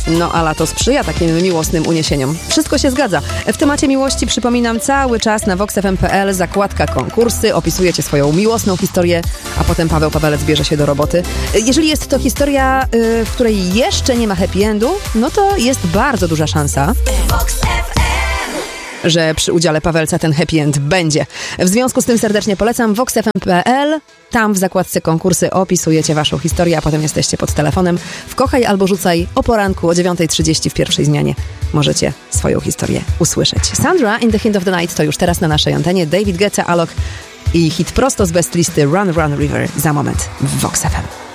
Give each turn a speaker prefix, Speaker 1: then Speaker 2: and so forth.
Speaker 1: No, a lato sprzyja takim miłosnym uniesieniom. Wszystko się zgadza. W temacie miłości przypominam cały czas na voxfm.pl, zakładka konkursy, opisujecie swoją miłosną historię, a potem Paweł Pawelec bierze się do roboty. Jeżeli jest to historia, w której jeszcze nie ma happy endu, no to jest bardzo duża szansa, że przy udziale Pawelca ten happy end będzie. W związku z tym serdecznie polecam voxfm.pl. Tam w zakładce konkursy opisujecie waszą historię, a potem jesteście pod telefonem. Wkochaj albo rzucaj o poranku o 9:30 w pierwszej zmianie. Możecie swoją historię usłyszeć. Sandra in the Hint of the Night to już teraz na naszej antenie. David Guetta, Alok i hit prosto z best listy Run Run River za moment w Vox FM.